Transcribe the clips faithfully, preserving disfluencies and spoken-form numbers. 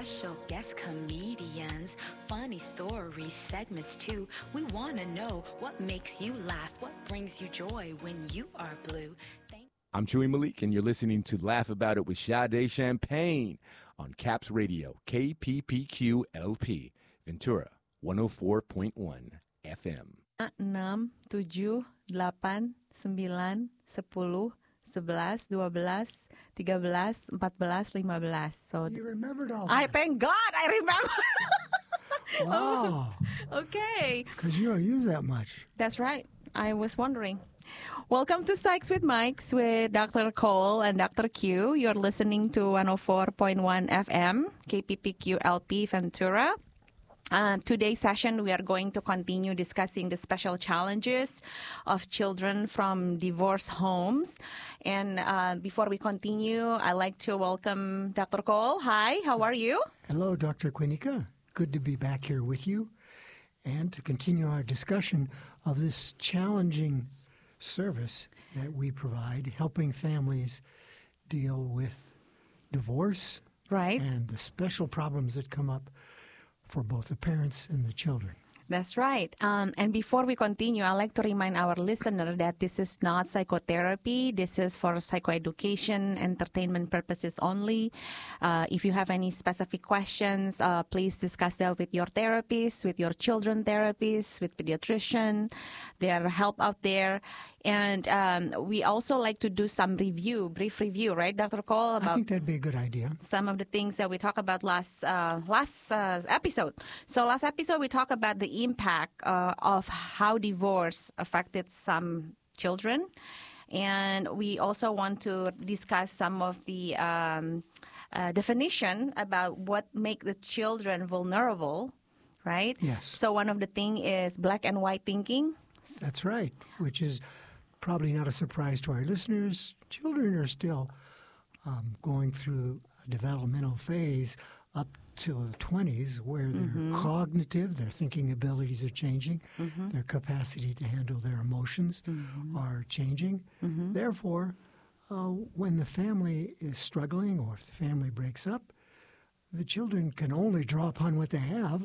special guest comedians, funny stories, segments too. We want to know what makes you laugh, what brings you joy when you are blue. Thank- I'm Chewy Malik, and you're listening to Laugh About It with Sade Champagne on Caps Radio, K P P Q L P, Ventura, one oh four point one F M. enam, tujuh, delapan, sembilan, sepuluh, sebelas, dua belas, tiga belas, empat belas, lima belas. So You remembered all I that. thank God I remember. Wow. Okay, Because you don't use that much. that's right. I was wondering. Welcome to Psychs with Mikes with Doctor Cole and Doctor Q. You're listening to one oh four point one F M, K P P Q L P Ventura. Uh, today's session, we are going to continue discussing the special challenges of children from divorced homes. And uh, before we continue, I'd like to welcome Doctor Cole. Hi, how are you? Hello, Doctor Quinica. Good to be back here with you and to continue our discussion of this challenging service that we provide, helping families deal with divorce Right. and the special problems that come up for both the parents and the children. That's right. Um, and before we continue, I'd like to remind our listener that this is not psychotherapy. This is for psychoeducation, entertainment purposes only. Uh, if you have any specific questions, uh, please discuss that with your therapist, with your children therapist, with pediatrician. There are help out there. And um, we also like to do some review, brief review, right, Doctor Cole, I about think that'd be a good idea. some of the things that we talked about last uh, last uh, episode. So last episode we talked about the impact uh, of how divorce affected some children, and we also want to discuss some of the um, uh, definition about what make the children vulnerable, right? Yes. So one of the thing is black and white thinking. That's right, which is probably not a surprise to our listeners. Children are still um, going through a developmental phase up till the twenties where their Mm-hmm. cognitive, their thinking abilities are changing, Mm-hmm. their capacity to handle their emotions Mm-hmm. are changing. Mm-hmm. Therefore, uh, when the family is struggling or if the family breaks up, the children can only draw upon what they have.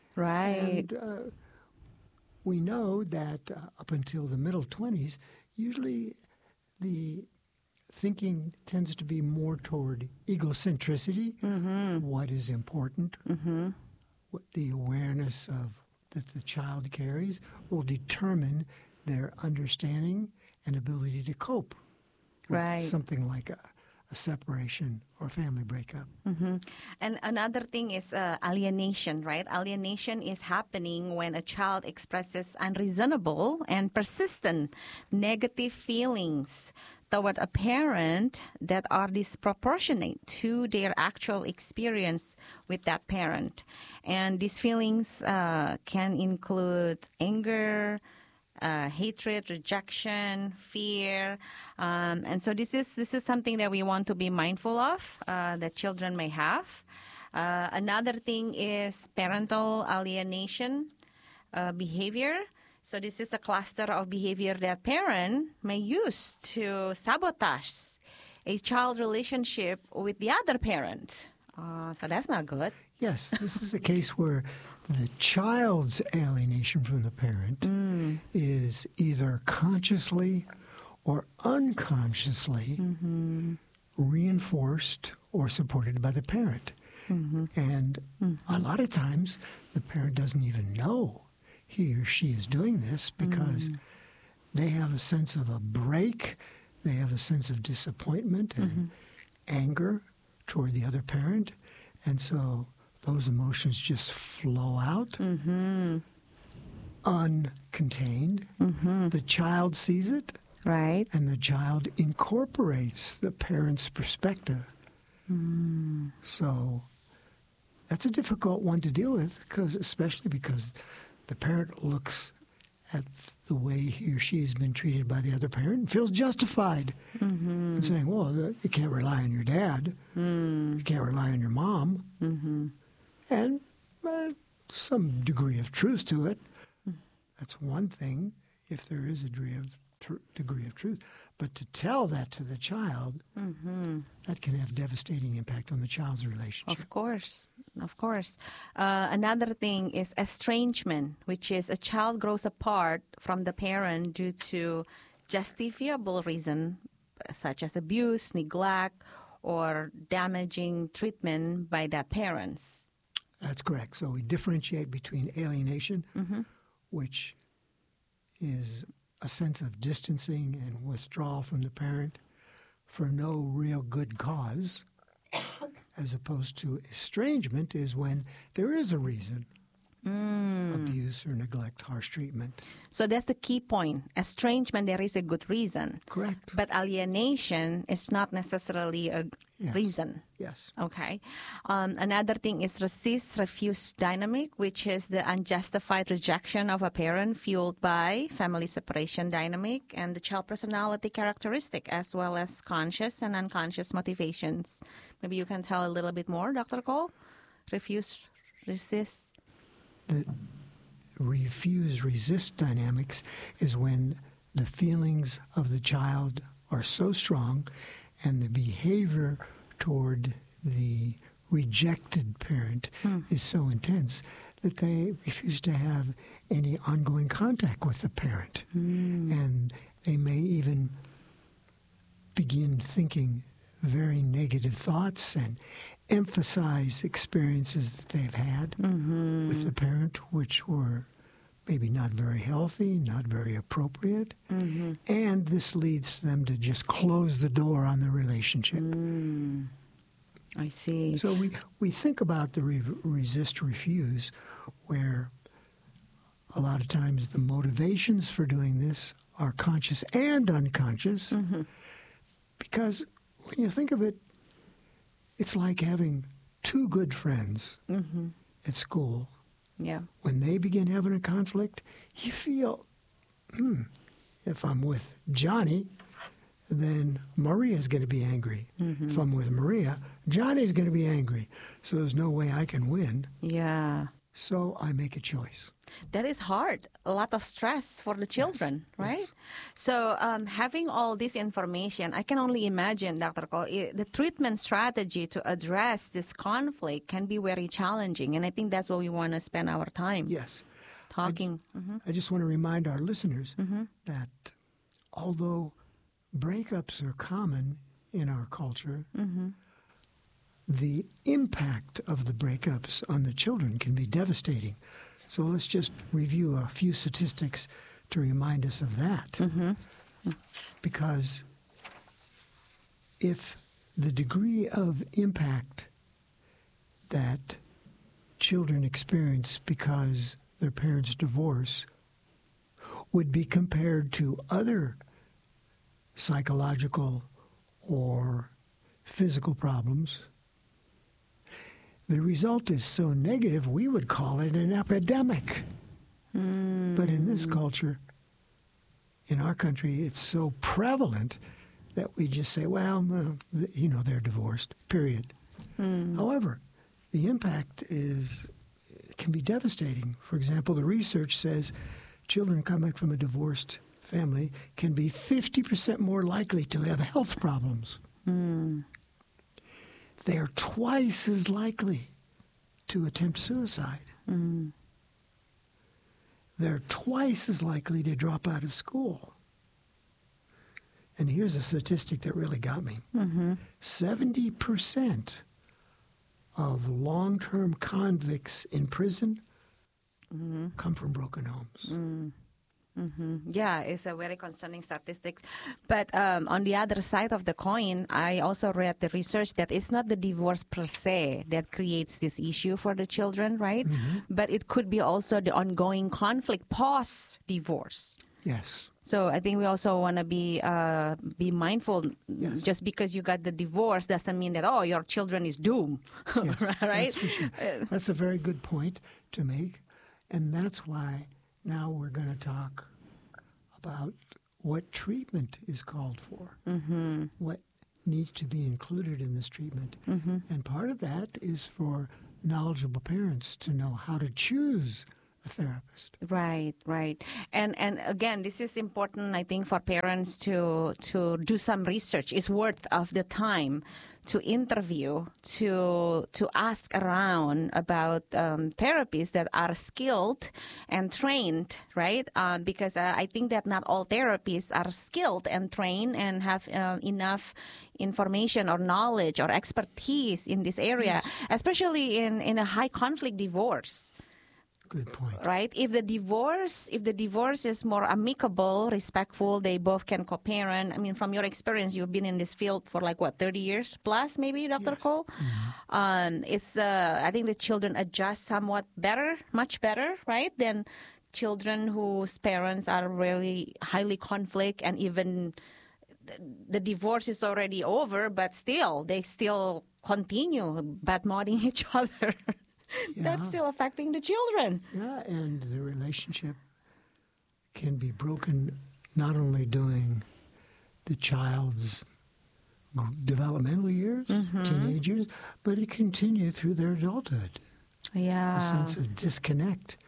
Right. And uh, we know that uh, up until the middle twenties, usually the thinking tends to be more toward egocentricity, Mm-hmm. what is important, Mm-hmm. what the awareness of that the child carries will determine their understanding and ability to cope with Right. something like a, a separation or family breakup. Mm-hmm. And another thing is uh, alienation, right? Alienation is happening when a child expresses unreasonable and persistent negative feelings toward a parent that are disproportionate to their actual experience with that parent. And these feelings uh, can include anger, Uh, hatred, rejection, fear, um, and so this is this is something that we want to be mindful of uh, that children may have. Uh, another thing is parental alienation uh, behavior. So this is a cluster of behavior that parent may use to sabotage a child relationship with the other parent. Uh, so that's not good. Yes, this is a case where the child's alienation from the parent Mm. is either consciously or unconsciously Mm-hmm. reinforced or supported by the parent. Mm-hmm. And a lot of times the parent doesn't even know he or she is doing this because Mm. they have a sense of a break, they have a sense of disappointment and Mm-hmm. anger toward the other parent. And so those emotions just flow out, Mm-hmm. uncontained. Mm-hmm. The child sees it, Right. and the child incorporates the parent's perspective. Mm. So that's a difficult one to deal with, because especially because the parent looks at the way he or she has been treated by the other parent and feels justified Mm-hmm. in saying, well, you can't rely on your dad, Mm. you can't rely on your mom. Mm-hmm. And uh, some degree of truth to it. That's one thing, if there is a degree of tr- degree of truth. But to tell that to the child, Mm-hmm. that can have devastating impact on the child's relationship. Of course. of course. Uh, another thing is estrangement, which is a child grows apart from the parent due to justifiable reason, such as abuse, neglect, or damaging treatment by the parents. That's correct. So we differentiate between alienation, mm-hmm. which is a sense of distancing and withdrawal from the parent for no real good cause, as opposed to estrangement is when there is a reason. Mm. Abuse or neglect, harsh treatment. So that's the key point. Estrangement, there is a good reason. Correct. But alienation is not necessarily a yes. reason. Yes. Okay. Um, another thing is resist-refuse dynamic, which is the unjustified rejection of a parent fueled by family separation dynamic and the child personality characteristic, as well as conscious and unconscious motivations. Maybe you can tell a little bit more, Doctor Cole? Refuse, resist. The refuse resist dynamics is when the feelings of the child are so strong and the behavior toward the rejected parent hmm. is so intense that they refuse to have any ongoing contact with the parent. Hmm. And they may even begin thinking very negative thoughts and emphasize experiences that they've had mm-hmm. with the parent, which were maybe not very healthy, not very appropriate. Mm-hmm. And this leads them to just close the door on the relationship. Mm. I see. So we, we think about the re- resist, refuse, where a lot of times the motivations for doing this are conscious and unconscious, mm-hmm. because when you think of it, it's like having two good friends mm-hmm. at school. Yeah. When they begin having a conflict, you feel, hmm, if I'm with Johnny, then Maria's going to be angry. Mm-hmm. If I'm with Maria, Johnny's going to be angry. So there's no way I can win. Yeah. So I make a choice. That is hard. A lot of stress for the children, yes. right? Yes. So um, having all this information, I can only imagine, Doctor Cole, the treatment strategy to address this conflict can be very challenging. And I think that's what we want to spend our time yes. talking. I, mm-hmm. I just want to remind our listeners mm-hmm. that although breakups are common in our culture, mm-hmm. the impact of the breakups on the children can be devastating. So let's just review a few statistics to remind us of that. Mm-hmm. Because if the degree of impact that children experience because their parents divorce would be compared to other psychological or physical problems, the result is so negative, we would call it an epidemic. Mm. But in this culture, in our country, it's so prevalent that we just say, well, you know, they're divorced, period. Mm. However, the impact is can be devastating. For example, the research says children coming from a divorced family can be fifty percent more likely to have health problems. Mm. They're twice as likely to attempt suicide. Mm. They're twice as likely to drop out of school. And here's a statistic that really got me. Mm-hmm. seventy percent of long-term convicts in prison mm-hmm. come from broken homes. Mm. Mm-hmm. Yeah, it's a very concerning statistics. But um, on the other side of the coin, I also read the research that it's not the divorce per se that creates this issue for the children, right? Mm-hmm. But it could be also the ongoing conflict post-divorce. Yes. So I think we also want to be uh, be mindful. Yes. Just because you got the divorce doesn't mean that, oh, your children is doomed, yes, right? That's for sure. That's a very good point to make. And that's why now we're going to talk about what treatment is called for, mm-hmm. what needs to be included in this treatment. Mm-hmm. And part of that is for knowledgeable parents to know how to choose a therapist. Right, right. And and again, this is important, I think, for parents to to do some research. It's worth of the time to interview, to to ask around about um, therapists that are skilled and trained, right? Um, because uh, I think that not all therapists are skilled and trained and have uh, enough information or knowledge or expertise in this area, especially in, in a high conflict divorce. Good point. Right? If the divorce, if the divorce is more amicable, respectful, they both can co-parent. I mean, from your experience, you've been in this field for like what, thirty years plus, maybe, Doctor Yes. Cole. Mm-hmm. Um, it's uh, I think the children adjust somewhat better, much better, right, than children whose parents are really highly conflict, and even the, the divorce is already over, but still they still continue bad-mouthing each other. That's Yeah. still affecting the children. Yeah, and the relationship can be broken not only during the child's developmental years, Mm-hmm. teenage years, but it continues through their adulthood. Yeah. A sense of disconnect.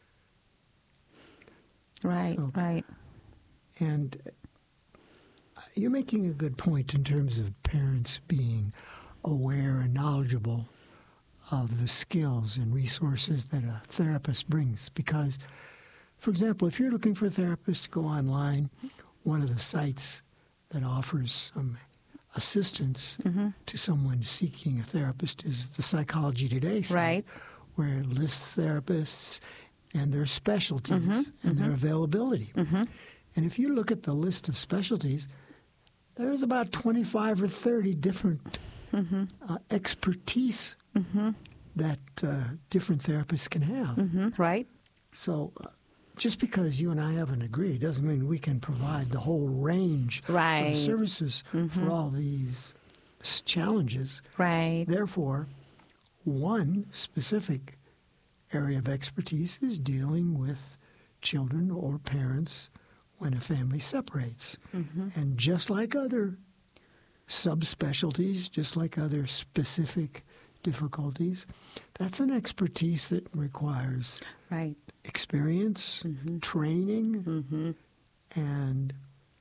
Right, So- right. And you're making a good point in terms of parents being aware and knowledgeable of the skills and resources that a therapist brings. Because, for example, if you're looking for a therapist, go online. One of the sites that offers some assistance Mm-hmm. to someone seeking a therapist is the Psychology Today site, Right. where it lists therapists and their specialties Mm-hmm. and their availability. And if you look at the list of specialties, there's about twenty-five or thirty different Mm-hmm. uh, expertise that uh, different therapists can have. Hmm. Right? So uh, just because you and I haven't agreed doesn't mean we can provide the whole range Right. of services for all these s- challenges. Right. Therefore, one specific area of expertise is dealing with children or parents when a family separates. And just like other subspecialties, just like other specific difficulties, that's an expertise that requires Right. experience, training, and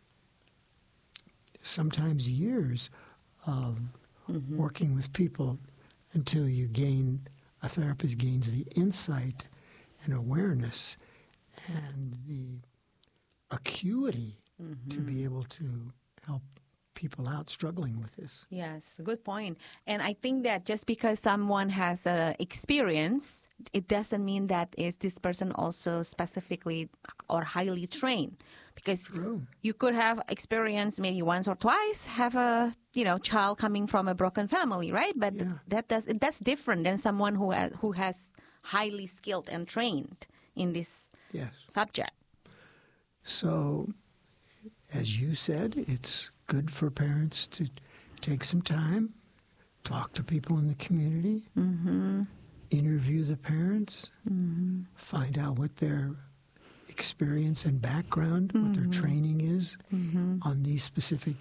sometimes years of working with people until you gain, a therapist gains the insight and awareness and the acuity to be able to help people out struggling with this. Yes, good point. And I think that just because someone has uh, experience, it doesn't mean that is this person also specifically or highly trained. Because True. you could have experience maybe once or twice, have a you know child coming from a broken family, right? But Yeah. that does that's different than someone who has, who has highly skilled and trained in this Yes. subject. So, as you said, it's good for parents to take some time, talk to people in the community, interview the parents, find out what their experience and background, what their training is on these specific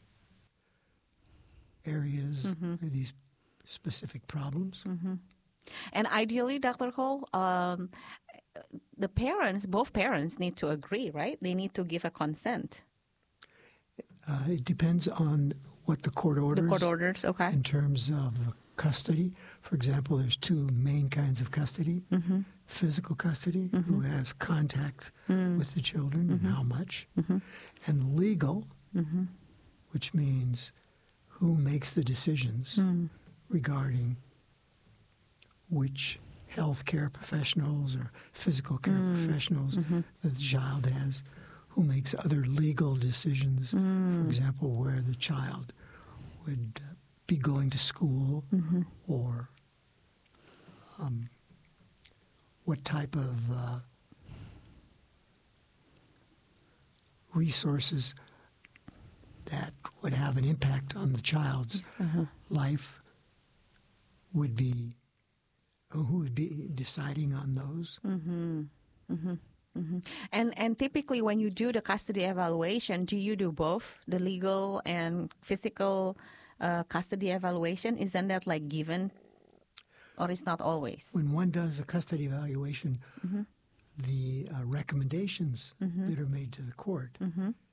areas, or these specific problems. And ideally, Doctor Cole, um, the parents, both parents need to agree, right? They need to give a consent. Uh, it depends on what the court orders. The court orders, okay. In terms of custody, for example, there's two main kinds of custody. Mm-hmm. Physical custody, who has contact with the children and how much. And legal, which means who makes the decisions regarding which health care professionals or physical care professionals that the child has, who makes other legal decisions, for example, where the child would uh, be going to school or um, what type of uh, resources that would have an impact on the child's life would be, who would be deciding on those. And and typically when you do the custody evaluation, do you do both the legal and physical uh, custody evaluation? Isn't that like given, or it's not always? When one does a custody evaluation, the uh, recommendations that are made to the court